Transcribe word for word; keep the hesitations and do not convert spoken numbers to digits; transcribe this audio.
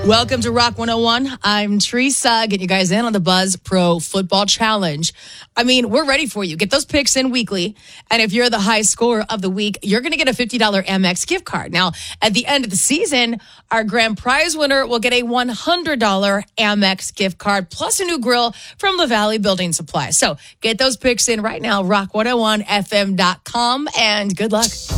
Welcome to Rock one oh one. I'm Teresa, getting you guys in on the Buzz Pro Football Challenge. I mean, we're ready for you. Get those picks in weekly. And if you're the high scorer of the week, you're going to get a fifty dollars Amex gift card. Now, at the end of the season, our grand prize winner will get a one hundred dollars Amex gift card plus a new grill from La Valley Building Supply. So get those picks in right now, rock one oh one F M dot com, and good luck.